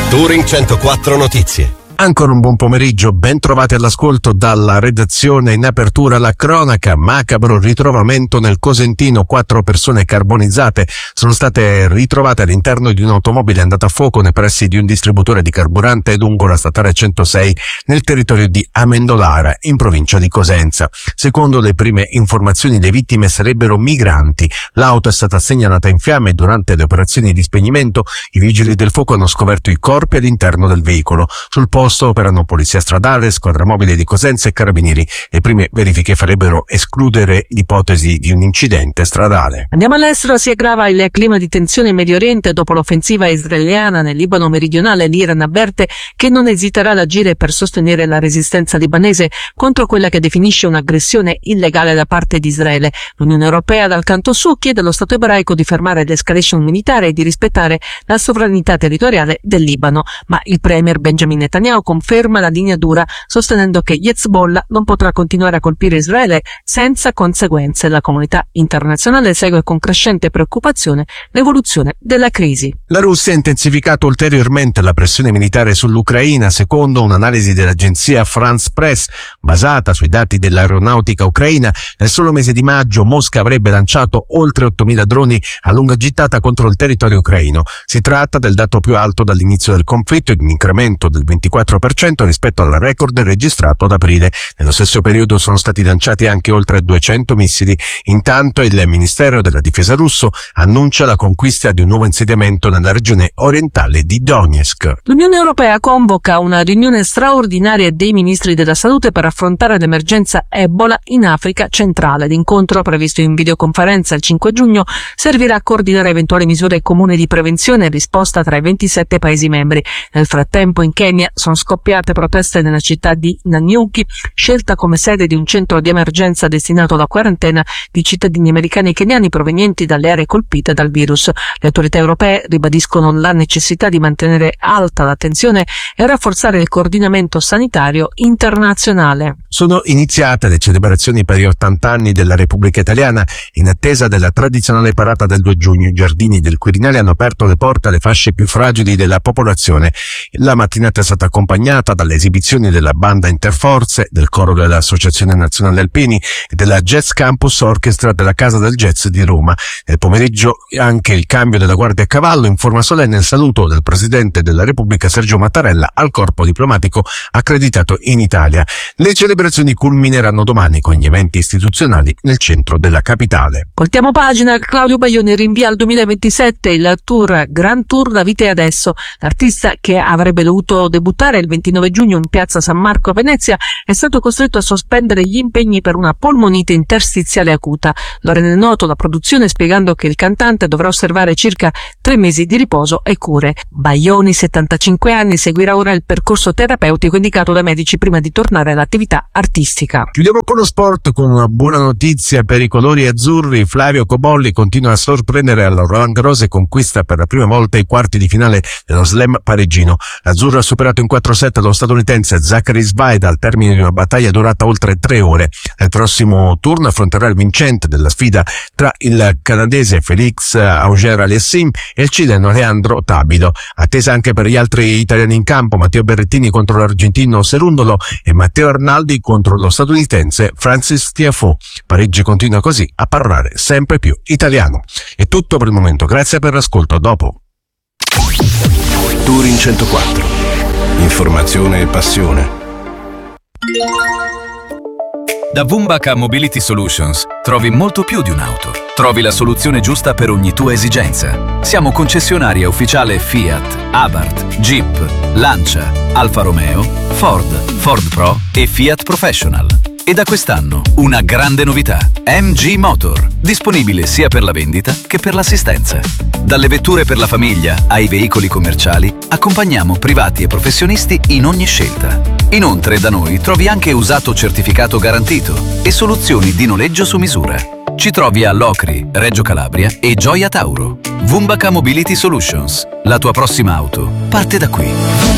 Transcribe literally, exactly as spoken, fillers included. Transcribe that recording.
Touring centoquattro Notizie. Ancora un buon pomeriggio, ben trovati all'ascolto dalla redazione. In apertura la cronaca, macabro ritrovamento nel Cosentino, quattro persone carbonizzate sono state ritrovate all'interno di un'automobile andata a fuoco nei pressi di un distributore di carburante lungo la statale centosei nel territorio di Amendolara, in provincia di Cosenza. Secondo le prime informazioni le vittime sarebbero migranti. L'auto è stata segnalata in fiamme e durante le operazioni di spegnimento i vigili del fuoco hanno scoperto i corpi all'interno del veicolo. Sul posto operano polizia stradale, squadra mobile di Cosenza e carabinieri. Le prime verifiche farebbero escludere l'ipotesi di un incidente stradale. Andiamo all'estero. Si aggrava il clima di tensione in Medio Oriente dopo l'offensiva israeliana nel Libano meridionale. L'Iran avverte che non esiterà ad agire per sostenere la resistenza libanese contro quella che definisce un'aggressione illegale da parte di Israele. L'Unione Europea, dal canto suo, chiede allo Stato ebraico di fermare l'escalation militare e di rispettare la sovranità territoriale del Libano, ma il premier Benjamin Netanyahu conferma la linea dura, sostenendo che Hezbollah non potrà continuare a colpire Israele senza conseguenze. La comunità internazionale segue con crescente preoccupazione l'evoluzione della crisi. La Russia ha intensificato ulteriormente la pressione militare sull'Ucraina. Secondo un'analisi dell'agenzia France Press, basata sui dati dell'aeronautica ucraina, nel solo mese di maggio Mosca avrebbe lanciato oltre ottomila droni a lunga gittata contro il territorio ucraino. Si tratta del dato più alto dall'inizio del conflitto, in incremento del ventiquattro per cento rispetto al record registrato ad aprile. Nello stesso periodo sono stati lanciati anche oltre duecento missili. Intanto il Ministero della Difesa russo annuncia la conquista di un nuovo insediamento nella regione orientale di Donetsk. L'Unione Europea convoca una riunione straordinaria dei ministri della salute per affrontare l'emergenza Ebola in Africa centrale. L'incontro, previsto in videoconferenza il cinque giugno, servirà a coordinare eventuali misure comuni di prevenzione e risposta tra i ventisette Paesi membri. Nel frattempo in Kenya sono scoppiate proteste nella città di Nanyuki, scelta come sede di un centro di emergenza destinato alla quarantena di cittadini americani e keniani provenienti dalle aree colpite dal virus. Le autorità europee ribadiscono la necessità di mantenere alta l'attenzione e rafforzare il coordinamento sanitario internazionale. Sono iniziate le celebrazioni per gli ottanta anni della Repubblica Italiana. In attesa della tradizionale parata del due giugno, i giardini del Quirinale hanno aperto le porte alle fasce più fragili della popolazione. La mattinata è stata accompagnata dalle esibizioni della banda Interforze, del coro dell'Associazione Nazionale Alpini e della Jazz Campus Orchestra della Casa del Jazz di Roma. Nel pomeriggio anche il cambio della Guardia a Cavallo, in forma solenne il saluto del Presidente della Repubblica Sergio Mattarella al corpo diplomatico accreditato in Italia. Le celebrazioni culmineranno domani con gli eventi istituzionali nel centro della capitale. Voltiamo pagina. Claudio Baglioni rinvia al duemilaventisette il tour Grand Tour La Vita e Adesso. L'artista, che avrebbe dovuto debuttare il ventinove giugno in piazza San Marco a Venezia, è stato costretto a sospendere gli impegni per una polmonite interstiziale acuta. Lo rende noto la produzione, spiegando che il cantante dovrà osservare circa tre mesi di riposo e cure. Baglioni, settantacinque anni, seguirà ora il percorso terapeutico indicato dai medici prima di tornare all'attività artistica. Chiudiamo con lo sport con una buona notizia per i colori azzurri. Flavio Cobolli continua a sorprendere alla Roland Garros e conquista per la prima volta i quarti di finale dello Slam parigino. L'azzurro ha superato in quattro set lo statunitense Zachary Svaida al termine di una battaglia durata oltre tre ore. Nel prossimo turno affronterà il vincente della sfida tra il canadese Félix Auger-Aliassime e il cileno Leandro Tabido. Attesa anche per gli altri italiani in campo: Matteo Berrettini contro l'argentino Cerundolo e Matteo Arnaldi contro lo statunitense Francis Tiafoe. Parigi continua così a parlare sempre più italiano. È tutto per il momento, grazie per l'ascolto, a dopo. Touring centoquattro. Informazione e passione. Da Vumbaca Mobility Solutions trovi molto più di un'auto. Trovi la soluzione giusta per ogni tua esigenza. Siamo concessionaria ufficiale Fiat, Abarth, Jeep, Lancia, Alfa Romeo, Ford, Ford Pro e Fiat Professional. E da quest'anno una grande novità: M G Motor, disponibile sia per la vendita che per l'assistenza. Dalle vetture per la famiglia ai veicoli commerciali, accompagniamo privati e professionisti in ogni scelta. Inoltre da noi trovi anche usato certificato garantito e soluzioni di noleggio su misura. Ci trovi a Locri, Reggio Calabria e Gioia Tauro. Vumbaca Mobility Solutions. La tua prossima auto parte da qui.